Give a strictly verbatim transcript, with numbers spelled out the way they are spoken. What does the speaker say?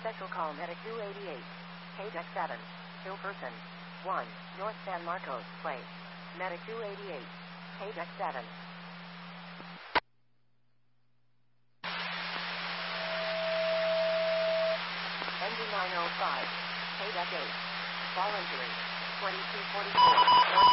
Special call Medic two eighty-eight. K deck seven. Hillperson. one. North San Marcos Place. Medic two eighty-eight. K deck seven. Engine nine oh five. K deck eight. Fall injury. twenty-two forty-four.